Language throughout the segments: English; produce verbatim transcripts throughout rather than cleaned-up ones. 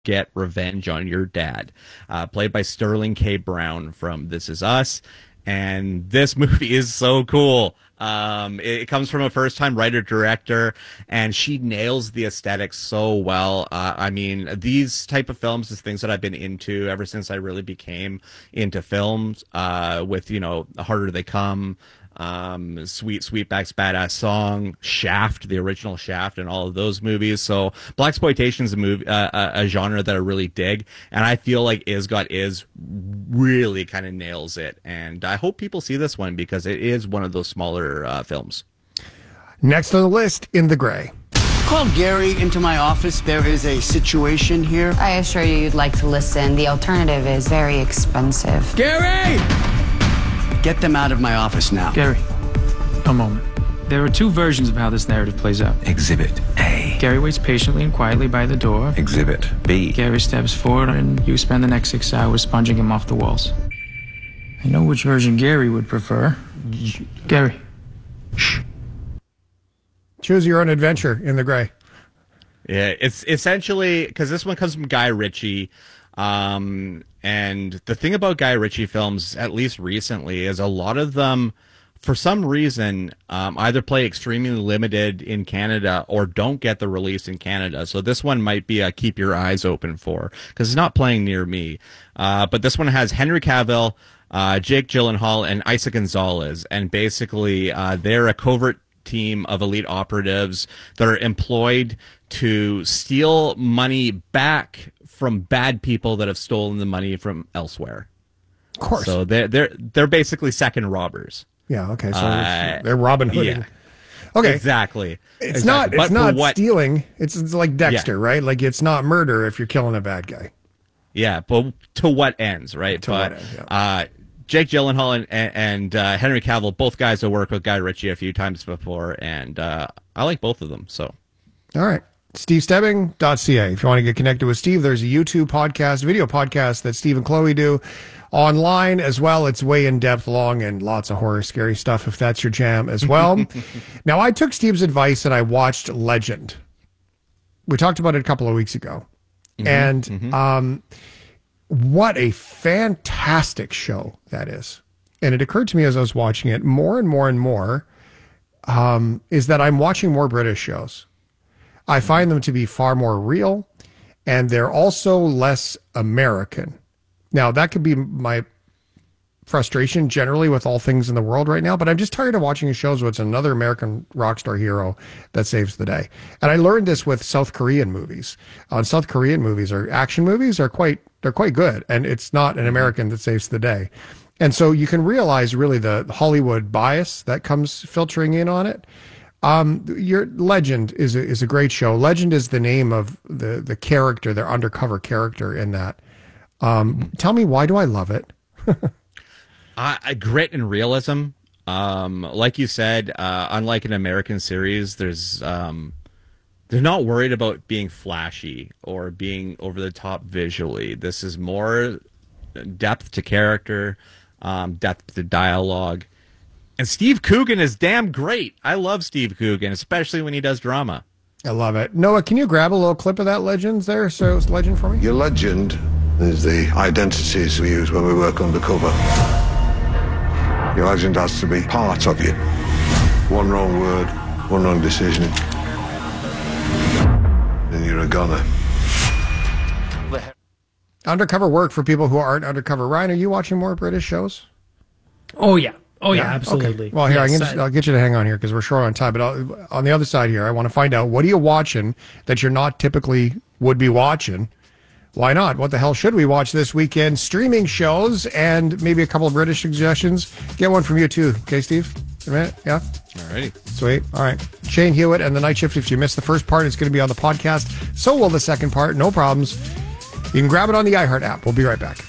get revenge on your dad, uh, played by Sterling K. Brown from This Is Us. And this movie is so cool. Um, it, it comes from a first-time writer-director, and she nails the aesthetics so well. Uh, I mean, these type of films is things that I've been into ever since I really became into films, uh, with, you know, The Harder They Come, um Sweet Sweetback's Badass Song, Shaft, the original Shaft, and all of those movies. So blaxploitation is a movie, uh, a, a genre that I really dig, and I feel like Is Got Is really kind of nails it. And I hope people see this one because it is one of those smaller uh, films. Next on the list, In the Gray. Call Gary into my office. There is a situation here. I assure you, you'd like to listen. The alternative is very expensive. Gary! Get them out of my office now. Gary, a moment. There are two versions of how this narrative plays out. Exhibit A. Gary waits patiently and quietly by the door. Exhibit B. Gary steps forward and you spend the next six hours sponging him off the walls. I know which version Gary would prefer. Gary. Shh. Choose your own adventure, In the Gray. Yeah, it's essentially, because this one comes from Guy Ritchie. Um, and the thing about Guy Ritchie films, at least recently, is a lot of them, for some reason, um, either play extremely limited in Canada or don't get the release in Canada. So this one might be a keep your eyes open for, because it's not playing near me. Uh, but this one has Henry Cavill, uh, Jake Gyllenhaal, and Isa Gonzalez. And basically, uh, they're a covert team of elite operatives that are employed to steal money back from bad people that have stolen the money from elsewhere. Of course. So they're they're they're basically second robbers. Yeah. Okay. So Uh, they're Robin Hooding. yeah. Okay. Exactly. It's Exactly. not. It's But for not what- stealing. It's, it's like Dexter, Yeah. right? Like it's not murder if you're killing a bad guy. Yeah, but to what ends, right? To but what end, yeah. uh, Jake Gyllenhaal and, and, and uh, Henry Cavill, both guys have worked with Guy Ritchie a few times before, and uh, I like both of them. So, All right. steve stebbing dot c a. If you want to get connected with Steve, there's a YouTube podcast, video podcast that Steve and Chloe do online as well. It's way in depth, long, and lots of horror, scary stuff if that's your jam as well. Now, I took Steve's advice and I watched Legend. We talked about it a couple of weeks ago. Mm-hmm, and mm-hmm. um, what a fantastic show that is. And it occurred to me as I was watching it more and more and more um, is that I'm watching more British shows. I find them to be far more real, and they're also less American. Now, that could be my frustration generally with all things in the world right now, but I'm just tired of watching shows where it's another American rock star hero that saves the day. And I learned this with South Korean movies. On South Korean movies or action movies are quite they're quite good, and it's not an American that saves the day. And so you can realize really the Hollywood bias that comes filtering in on it. Um, your Legend is a, is a great show. Legend is the name of the the character, their undercover character in that. Um, tell me, why do I love it? uh, grit and realism. Um, like you said, uh, unlike an American series, there's um, they're not worried about being flashy or being over the top visually. This is more depth to character, um, depth to dialogue. And Steve Coogan is damn great. I love Steve Coogan, especially when he does drama. I love it. Noah, can you grab a little clip of that Legends there? So it's Legend for me. Your legend is the identities we use when we work undercover. Your legend has to be part of you. One wrong word, one wrong decision, and you're a goner. Undercover work for people who aren't undercover. Ryan, are you watching more British shows? Oh, yeah. Oh, yeah, Yeah, absolutely. Okay. Well, here, Yes, I can just, I- I'll get you to hang on here because we're short on time. But I'll, on the other side here, I want to find out, what are you watching that you're not typically would be watching? Why not? What the hell should we watch this weekend? Streaming shows and maybe a couple of British suggestions. Get one from you, too. Okay, Steve? A minute? Yeah? All righty. Sweet. All right. Shane Hewitt and The Night Shift. If you missed the first part, it's going to be on the podcast. So will the second part. No problems. You can grab it on the iHeart app. We'll be right back.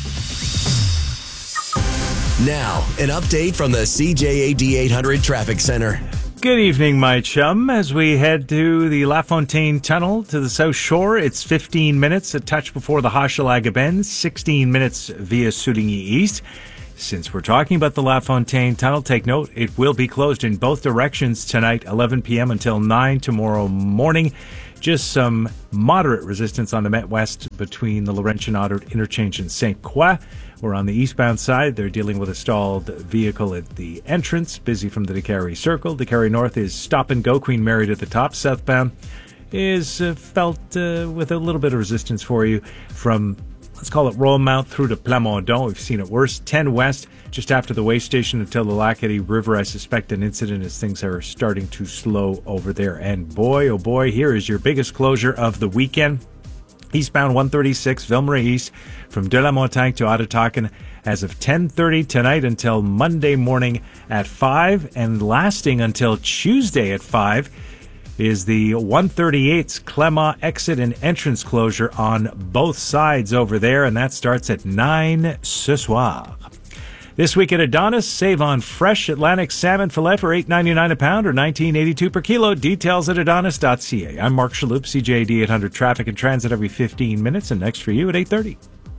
Now, an update from the C J A D eight hundred Traffic Center. Good evening, my chum. As we head to the LaFontaine Tunnel to the South Shore, it's fifteen minutes, a touch before the Hochelaga Bend, sixteen minutes via Soodangi East. Since we're talking about the LaFontaine Tunnel, take note, it will be closed in both directions tonight, eleven p.m. until nine tomorrow morning. Just some moderate resistance on the Met West between the Laurentian Audit Interchange and Saint Croix. We're on the eastbound side. They're dealing with a stalled vehicle at the entrance, busy from the DeCarry Circle. DeCarry North is stop and go. Queen Mary at the top. Southbound is uh, felt uh, with a little bit of resistance for you from, let's call it Royalmount through to Plamondon. We've seen it worse. ten West, just after the way station until the Lackady River. I suspect an incident as things are starting to slow over there. And boy, oh boy, here is your biggest closure of the weekend. Eastbound one thirty-six, Ville-Marie East, from De La Montagne to Ottawakan as of ten thirty tonight until Monday morning at five, and lasting until Tuesday at five is the one thirty-eight's Clement exit and entrance closure on both sides over there, and that starts at nine ce soir. This week at Adonis, save on fresh Atlantic salmon fillet for eight ninety-nine a pound or nineteen eighty-two per kilo. Details at adonis dot c a. I'm Mark Shalhoub, C J A D eight hundred Traffic and Transit every fifteen minutes, and next for you at eight thirty.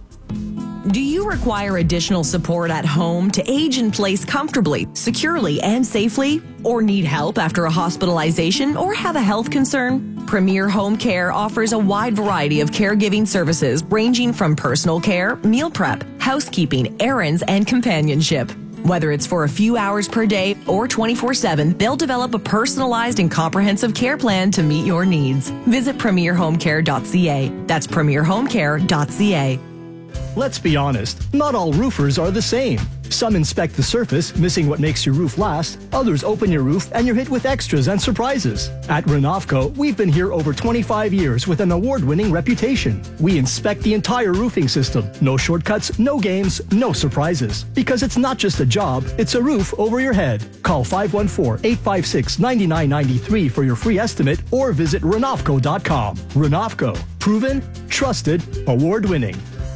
Do you require additional support at home to age in place comfortably, securely, and safely? Or need help after a hospitalization or have a health concern? Premier Home Care offers a wide variety of caregiving services ranging from personal care, meal prep, housekeeping, errands, and companionship. Whether it's for a few hours per day or twenty-four seven, they'll develop a personalized and comprehensive care plan to meet your needs. Visit premier home care dot c a. That's premier home care dot c a. Let's be honest, not all roofers are the same. Some inspect the surface, missing what makes your roof last. Others open your roof and you're hit with extras and surprises. At Renovco, we've been here over twenty-five years with an award-winning reputation. We inspect the entire roofing system. No shortcuts, no games, no surprises. Because it's not just a job, it's a roof over your head. Call five one four, eight five six, nine nine nine three for your free estimate or visit renovco dot com. Renovco. Proven, trusted, award-winning.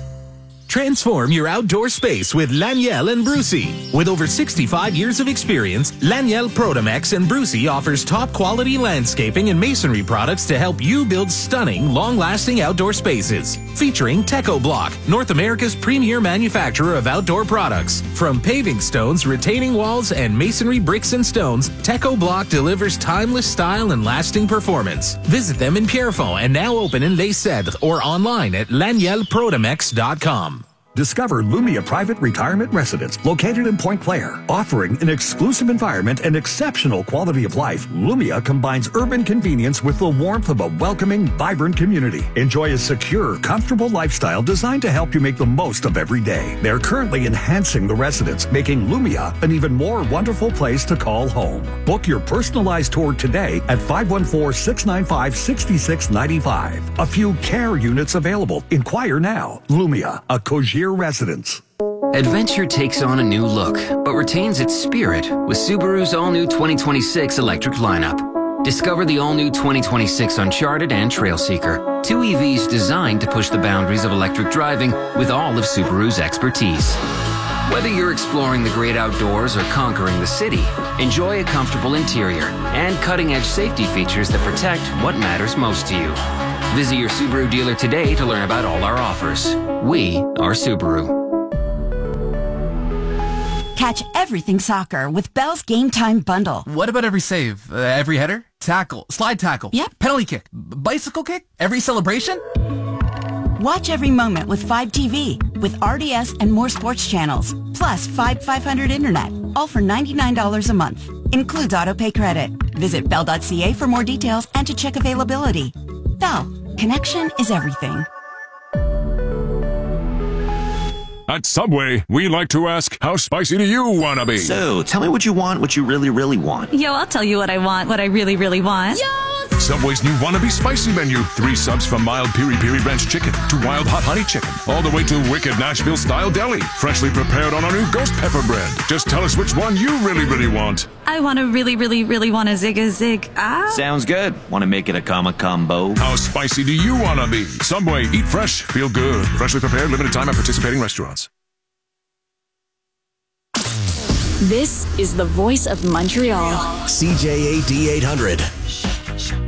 Transform your outdoor space with Laniel and Brucey. With over sixty-five years of experience, Laniel Protomex and Brucey offers top-quality landscaping and masonry products to help you build stunning, long-lasting outdoor spaces. Featuring Teco Block, North America's premier manufacturer of outdoor products. From paving stones, retaining walls, and masonry bricks and stones, Teco Block delivers timeless style and lasting performance. Visit them in Pierrefonds and now open in Les Cèdres or online at laniel protomex dot com. Discover Lumia Private Retirement Residence, located in Point Claire. Offering an exclusive environment and exceptional quality of life, Lumia combines urban convenience with the warmth of a welcoming, vibrant community. Enjoy a secure, comfortable lifestyle designed to help you make the most of every day. They're currently enhancing the residence, making Lumia an even more wonderful place to call home. Book your personalized tour today at five one four, six nine five, six six nine five. A few care units available. Inquire now. Lumia, a Cogier residence. Adventure takes on a new look, but retains its spirit with Subaru's all-new twenty twenty-six electric lineup. Discover the all-new twenty twenty-six Uncharted and Trailseeker, two E Vs designed to push the boundaries of electric driving with all of Subaru's expertise. Whether you're exploring the great outdoors or conquering the city, enjoy a comfortable interior and cutting-edge safety features that protect what matters most to you. Visit your Subaru dealer today to learn about all our offers. We are Subaru. Catch everything soccer with Bell's Game Time Bundle. What about every save? Uh, every header? Tackle? Slide tackle? Yep. Penalty kick? B- bicycle kick? Every celebration? Watch every moment with five T V, with R D S and more sports channels, plus five five hundred internet, all for ninety-nine dollars a month. Includes autopay credit. Visit bell dot c a for more details and to check availability. Bell, connection is everything. At Subway, we like to ask, how spicy do you want to be? So, tell me what you want, what you really, really want. Yo, I'll tell you what I want, what I really, really want. Yo! Subway's new Wannabe Spicy menu. Three subs from mild piri piri ranch chicken to wild hot honey chicken. All the way to wicked Nashville-style deli. Freshly prepared on our new ghost pepper bread. Just tell us which one you really, really want. I want to really, really, really want a zig a zig. Ah. Sounds good. Want to make it a comma combo? How spicy do you want to be? Subway, eat fresh, feel good. Freshly prepared, limited time at participating restaurants. This is the voice of Montreal. C J A D eight hundred.